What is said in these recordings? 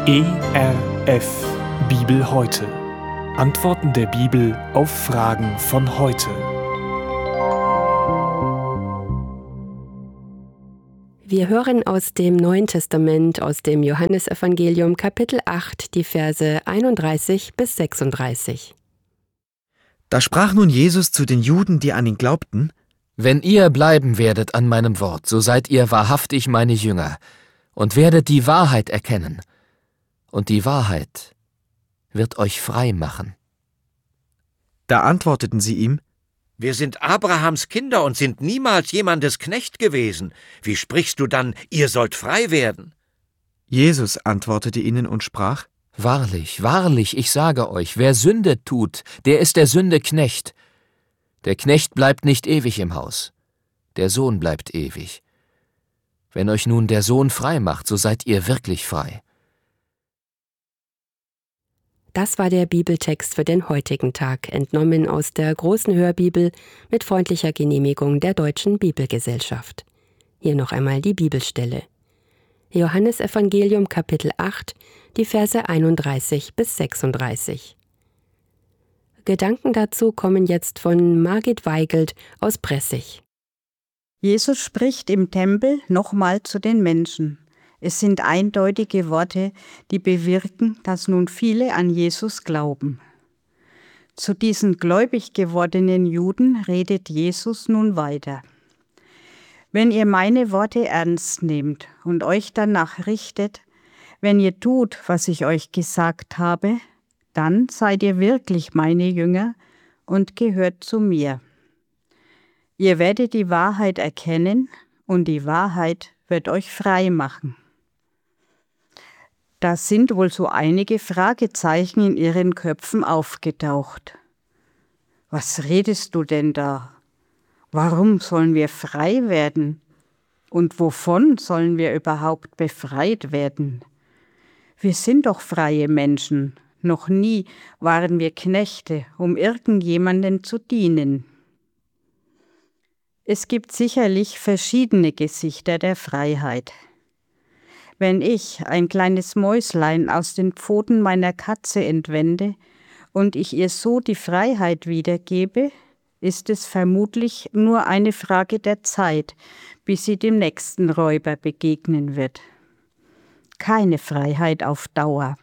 ERF Bibel heute. Antworten der Bibel auf Fragen von heute. Wir hören aus dem Neuen Testament, aus dem Johannesevangelium, Kapitel 8, die Verse 31 bis 36. Da sprach nun Jesus zu den Juden, die an ihn glaubten: Wenn ihr bleiben werdet an meinem Wort, so seid ihr wahrhaftig meine Jünger und werdet die Wahrheit erkennen. Und die Wahrheit wird euch frei machen. Da antworteten sie ihm: Wir sind Abrahams Kinder und sind niemals jemandes Knecht gewesen. Wie sprichst du dann, ihr sollt frei werden? Jesus antwortete ihnen und sprach: Wahrlich, wahrlich, ich sage euch, wer Sünde tut, der ist der Sünde Knecht. Der Knecht bleibt nicht ewig im Haus, der Sohn bleibt ewig. Wenn euch nun der Sohn frei macht, so seid ihr wirklich frei. Das war der Bibeltext für den heutigen Tag, entnommen aus der Großen Hörbibel mit freundlicher Genehmigung der Deutschen Bibelgesellschaft. Hier noch einmal die Bibelstelle. Johannesevangelium Kapitel 8, die Verse 31 bis 36. Gedanken dazu kommen jetzt von Margit Weigelt aus Pressig. Jesus spricht im Tempel nochmal zu den Menschen. Es sind eindeutige Worte, die bewirken, dass nun viele an Jesus glauben. Zu diesen gläubig gewordenen Juden redet Jesus nun weiter. Wenn ihr meine Worte ernst nehmt und euch danach richtet, wenn ihr tut, was ich euch gesagt habe, dann seid ihr wirklich meine Jünger und gehört zu mir. Ihr werdet die Wahrheit erkennen und die Wahrheit wird euch frei machen. Da sind wohl so einige Fragezeichen in ihren Köpfen aufgetaucht. Was redest du denn da? Warum sollen wir frei werden? Und wovon sollen wir überhaupt befreit werden? Wir sind doch freie Menschen. Noch nie waren wir Knechte, um irgendjemanden zu dienen. Es gibt sicherlich verschiedene Gesichter der Freiheit. Wenn ich ein kleines Mäuslein aus den Pfoten meiner Katze entwende und ich ihr so die Freiheit wiedergebe, ist es vermutlich nur eine Frage der Zeit, bis sie dem nächsten Räuber begegnen wird. Keine Freiheit auf Dauer.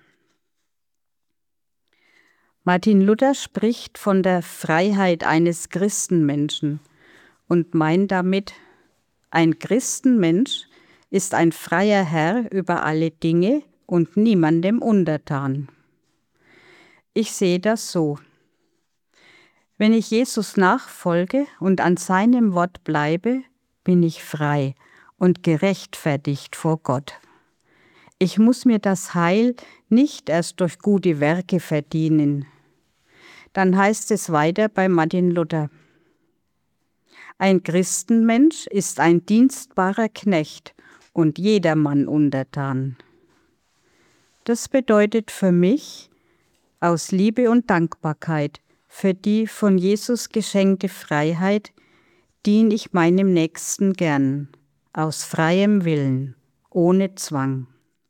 Martin Luther spricht von der Freiheit eines Christenmenschen und meint damit, ein Christenmensch ist ein freier Herr über alle Dinge und niemandem untertan. Ich sehe das so. Wenn ich Jesus nachfolge und an seinem Wort bleibe, bin ich frei und gerechtfertigt vor Gott. Ich muss mir das Heil nicht erst durch gute Werke verdienen. Dann heißt es weiter bei Martin Luther: Ein Christenmensch ist ein dienstbarer Knecht und jedermann untertan. Das bedeutet für mich, aus Liebe und Dankbarkeit für die von Jesus geschenkte Freiheit, diene ich meinem Nächsten gern, aus freiem Willen, ohne Zwang.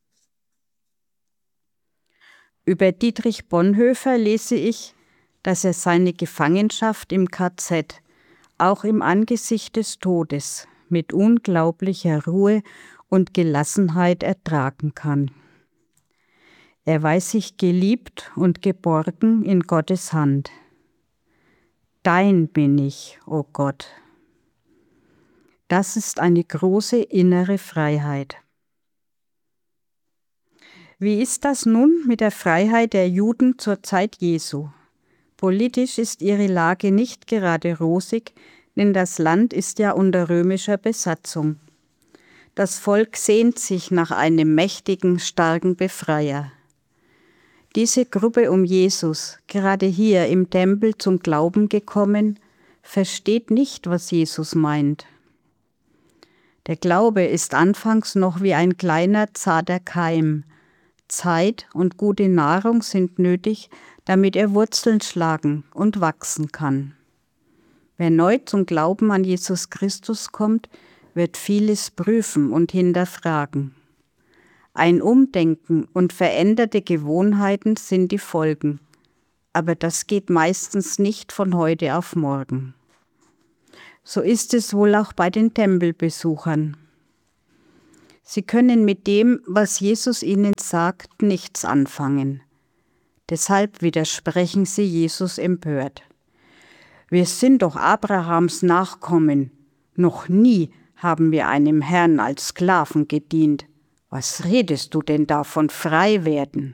Über Dietrich Bonhoeffer lese ich, dass er seine Gefangenschaft im KZ auch im Angesicht des Todes mit unglaublicher Ruhe und Gelassenheit ertragen kann. Er weiß sich geliebt und geborgen in Gottes Hand. Dein bin ich, o Gott. Das ist eine große innere Freiheit. Wie ist das nun mit der Freiheit der Juden zur Zeit Jesu? Politisch ist ihre Lage nicht gerade rosig, denn das Land ist ja unter römischer Besatzung. Das Volk sehnt sich nach einem mächtigen, starken Befreier. Diese Gruppe um Jesus, gerade hier im Tempel zum Glauben gekommen, versteht nicht, was Jesus meint. Der Glaube ist anfangs noch wie ein kleiner, zarter Keim. Zeit und gute Nahrung sind nötig, damit er Wurzeln schlagen und wachsen kann. Wer neu zum Glauben an Jesus Christus kommt, wird vieles prüfen und hinterfragen. Ein Umdenken und veränderte Gewohnheiten sind die Folgen. Aber das geht meistens nicht von heute auf morgen. So ist es wohl auch bei den Tempelbesuchern. Sie können mit dem, was Jesus ihnen sagt, nichts anfangen. Deshalb widersprechen sie Jesus empört. Wir sind doch Abrahams Nachkommen. Noch nie haben wir einem Herrn als Sklaven gedient. Was redest du denn da von Freiwerden?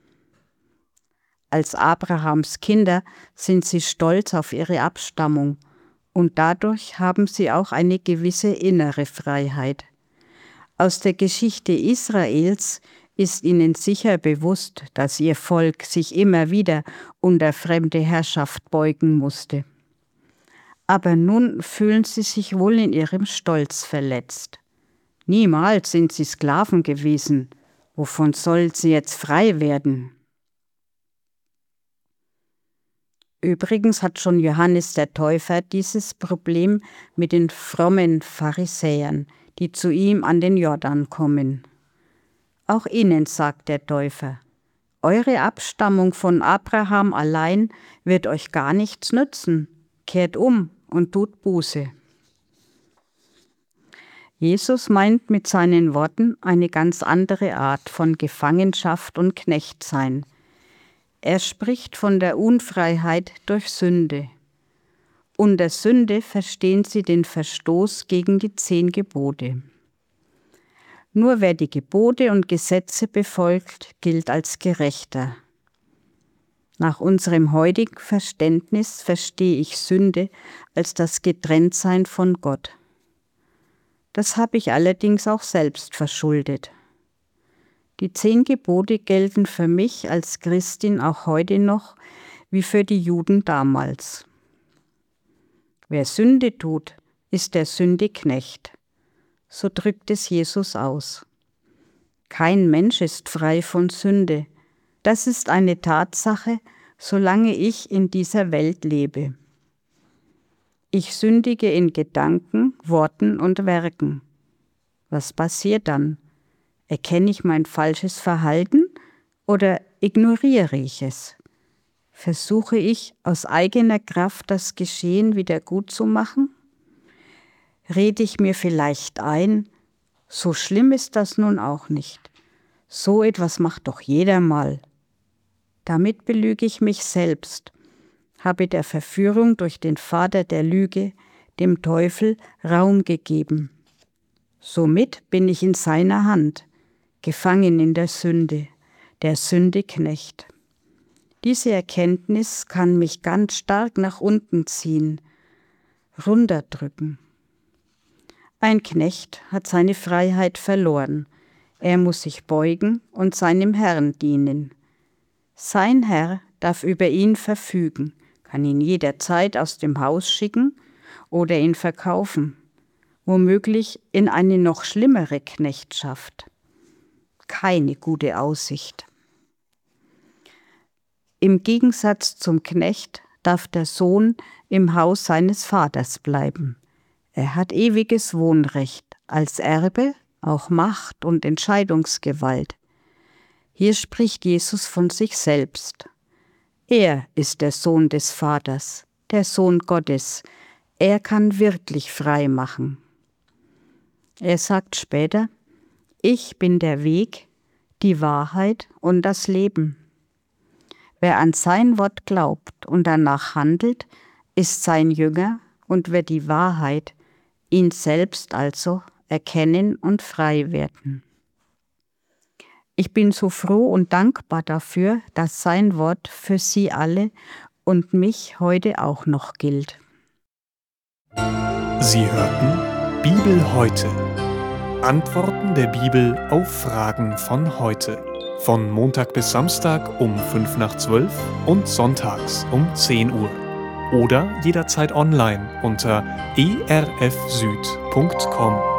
Als Abrahams Kinder sind sie stolz auf ihre Abstammung und dadurch haben sie auch eine gewisse innere Freiheit. Aus der Geschichte Israels ist ihnen sicher bewusst, dass ihr Volk sich immer wieder unter fremde Herrschaft beugen musste. Aber nun fühlen sie sich wohl in ihrem Stolz verletzt. Niemals sind sie Sklaven gewesen. Wovon sollen sie jetzt frei werden? Übrigens hat schon Johannes der Täufer dieses Problem mit den frommen Pharisäern, die zu ihm an den Jordan kommen. Auch ihnen sagt der Täufer: Eure Abstammung von Abraham allein wird euch gar nichts nützen. Kehrt um und tut Buße. Jesus meint mit seinen Worten eine ganz andere Art von Gefangenschaft und Knechtsein. Er spricht von der Unfreiheit durch Sünde. Unter Sünde verstehen sie den Verstoß gegen die 10 Gebote. Nur wer die Gebote und Gesetze befolgt, gilt als Gerechter. Nach unserem heutigen Verständnis verstehe ich Sünde als das Getrenntsein von Gott. Das habe ich allerdings auch selbst verschuldet. Die 10 Gebote gelten für mich als Christin auch heute noch wie für die Juden damals. Wer Sünde tut, ist der Sünde Knecht. So drückt es Jesus aus. Kein Mensch ist frei von Sünde. Das ist eine Tatsache, solange ich in dieser Welt lebe. Ich sündige in Gedanken, Worten und Werken. Was passiert dann? Erkenne ich mein falsches Verhalten oder ignoriere ich es? Versuche ich aus eigener Kraft das Geschehen wieder gut zu machen? Rede ich mir vielleicht ein, so schlimm ist das nun auch nicht. So etwas macht doch jeder mal. Damit belüge ich mich selbst, habe der Verführung durch den Vater der Lüge, dem Teufel, Raum gegeben. Somit bin ich in seiner Hand, gefangen in der Sünde Knecht. Diese Erkenntnis kann mich ganz stark nach unten ziehen, runterdrücken. Ein Knecht hat seine Freiheit verloren. Er muss sich beugen und seinem Herrn dienen. Sein Herr darf über ihn verfügen, kann ihn jederzeit aus dem Haus schicken oder ihn verkaufen, womöglich in eine noch schlimmere Knechtschaft. Keine gute Aussicht. Im Gegensatz zum Knecht darf der Sohn im Haus seines Vaters bleiben. Er hat ewiges Wohnrecht, als Erbe auch Macht und Entscheidungsgewalt. Hier spricht Jesus von sich selbst. Er ist der Sohn des Vaters, der Sohn Gottes. Er kann wirklich frei machen. Er sagt später: Ich bin der Weg, die Wahrheit und das Leben. Wer an sein Wort glaubt und danach handelt, ist sein Jünger und wird die Wahrheit, ihn selbst also, erkennen und frei werden. Ich bin so froh und dankbar dafür, dass sein Wort für Sie alle und mich heute auch noch gilt. Sie hörten Bibel heute. Antworten der Bibel auf Fragen von heute. Von Montag bis Samstag um 11:55 und sonntags um 10 Uhr. Oder jederzeit online unter erfsüd.com.